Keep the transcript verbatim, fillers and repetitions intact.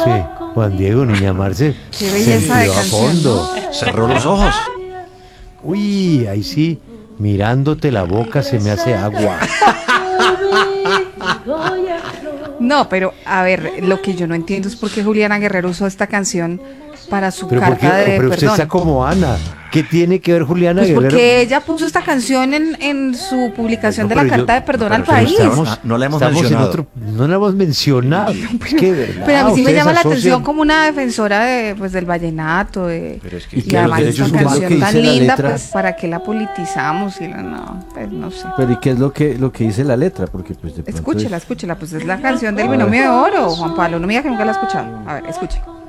Sí, Juan Diego, niña Marce. Qué belleza de sentido a canción, fondo. Cerró los ojos. Uy, ahí sí, mirándote la boca se me hace agua. No, pero a ver, lo que yo no entiendo es por qué Juliana Guerrero usó esta canción para su Pero, ¿por qué? carta de Pero usted perdón. está como Ana. ¿Qué tiene que ver Juliana Pues Guerrero? porque ella puso esta canción en, en su publicación No, de la pero yo- carta de perdón pero al pero país. estamos- Ah, no la hemos estamos en mencionado. otro- no la hemos mencionado. Es que, ¿verdad? Pero a mí sí me Ustedes llama la asocian- atención como una defensora de, pues, del vallenato, de, Pero es que- y, ¿Y qué, además los esta derechos humanos? canción ¿Qué tan dice la linda, letra? pues para qué la politizamos y la, no, pues no sé. Pero ¿y qué es lo que lo que dice la letra? Porque pues de pronto Escúchela, es- escúchela, pues es la canción del binomio de oro, Juan Pablo, no me diga que nunca la ha escuchado. A ver, escuche.